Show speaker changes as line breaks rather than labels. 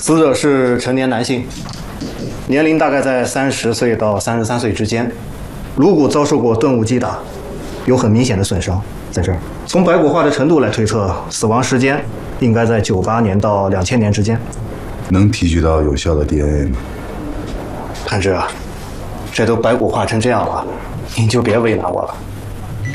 死者是成年男性，年龄大概在30岁到33岁之间，颅骨遭受过钝物击打，有很明显的损伤在这儿。从白骨化的程度来推测，死亡时间应该在98年到2000年之间。
能提取到有效的 DNA 吗？
潘志啊，这都白骨化成这样了，您就别为难我了。